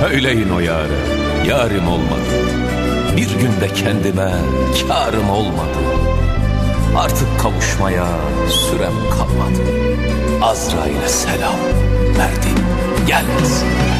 Söyleyin o yâre, yarim olmadı. Bir günde kendime kârım olmadı. Artık kavuşmaya sürem kalmadı. Azrail'e selam verdim, gelmesin.